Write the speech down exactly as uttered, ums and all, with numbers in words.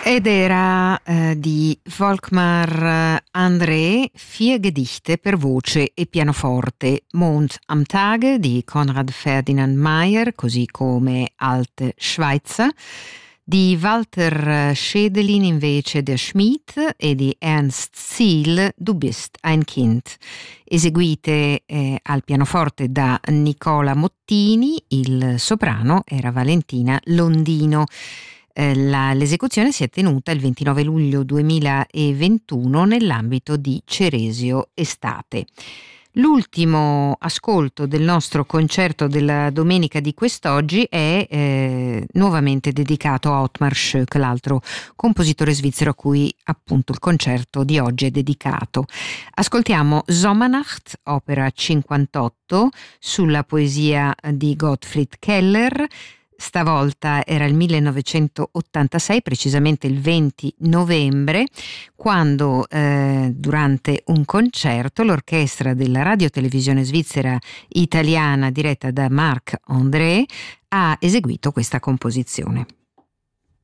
Ed era eh, di Volkmar André, Vier Gedichte per voce e pianoforte, Mond am Tage di Konrad Ferdinand Meyer, così come Alte Schweizer, di Walter Schädelin invece Der Schmied e di Ernst Ziel Du bist ein Kind, eseguite eh, al pianoforte da Nicola Mottini. Il soprano era Valentina Londino. Eh, la, l'esecuzione si è tenuta il ventinove luglio duemilaventuno nell'ambito di Ceresio Estate. L'ultimo ascolto del nostro concerto della domenica di quest'oggi è eh, nuovamente dedicato a Ottmar Schoeck, l'altro compositore svizzero a cui appunto il concerto di oggi è dedicato. Ascoltiamo Sommernacht, opera cinquantotto, sulla poesia di Gottfried Keller. Stavolta era il millenovecentottantasei, precisamente il venti novembre, quando eh, durante un concerto l'orchestra della radiotelevisione svizzera italiana diretta da Marc André ha eseguito questa composizione.